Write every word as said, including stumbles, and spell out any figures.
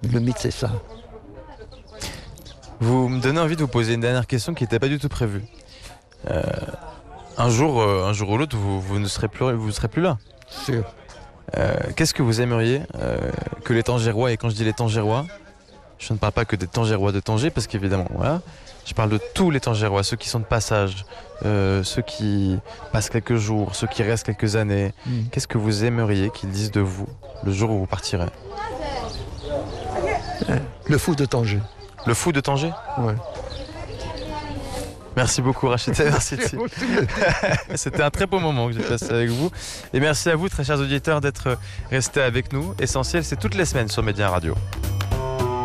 Le mythe, c'est ça. Vous me donnez envie de vous poser une dernière question qui n'était pas du tout prévue. Euh, un jour, euh, un jour ou l'autre, vous, vous ne serez plus, vous serez plus là. Sûr. Euh, Qu'est-ce que vous aimeriez euh, que les Tangérois, et quand je dis les Tangérois, je ne parle pas que des Tangérois de Tanger, parce qu'évidemment, voilà, je parle de tous les Tangérois, ceux qui sont de passage, euh, ceux qui passent quelques jours, ceux qui restent quelques années. Mm. Qu'est-ce que vous aimeriez qu'ils disent de vous le jour où vous partirez? Le fou de Tanger. Le fou de Tanger? Ouais. Merci beaucoup Rachid, merci. C'était un très beau moment que j'ai passé avec vous. Et merci à vous, très chers auditeurs, d'être restés avec nous. Essentiel, c'est toutes les semaines sur Média Radio.